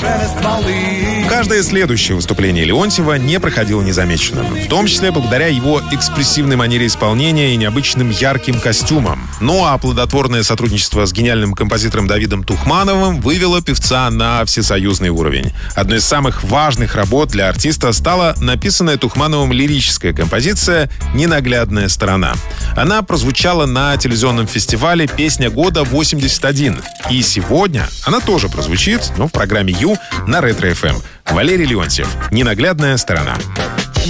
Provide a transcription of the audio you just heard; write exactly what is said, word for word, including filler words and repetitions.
Каждое следующее выступление Леонтьева не проходило незамеченным, в том числе благодаря его экспрессивной манере исполнения и необычным ярким костюмам. Ну а плодотворное сотрудничество с гениальным композитором Давидом Тухмановым вывело певца на всесоюзный уровень. Одной из самых важных работ для артиста стала написанная Тухмановым лирическая композиция «Ненаглядная сторона». Она прозвучала на телевизионном фестивале «Песня года восемьдесят один». И сегодня она тоже прозвучит, но в программе «Ю» на Ретро-эф эм. Валерий Леонтьев. «Ненаглядная сторона».